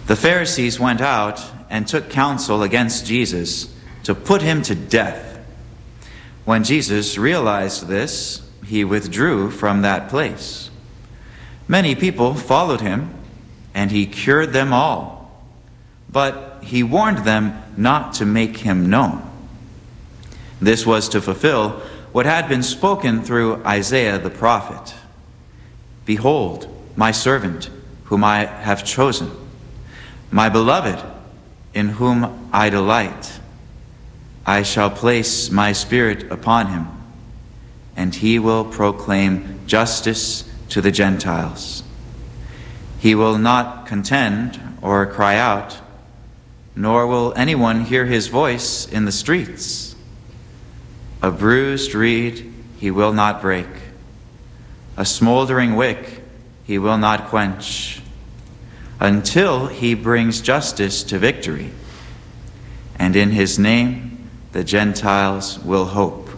The Pharisees went out and took counsel against Jesus to put him to death. When Jesus realized this, he withdrew from that place. Many people followed him, and he cured them all. But he warned them not to make him known. This was to fulfill what had been spoken through Isaiah the prophet. Behold, my servant, whom I have chosen, my beloved, in whom I delight. I shall place my spirit upon him, and he will proclaim justice to the Gentiles. He will not contend or cry out, nor will anyone hear his voice in the streets. A bruised reed he will not break, a smoldering wick he will not quench, until he brings justice to victory, and in his name the Gentiles will hope.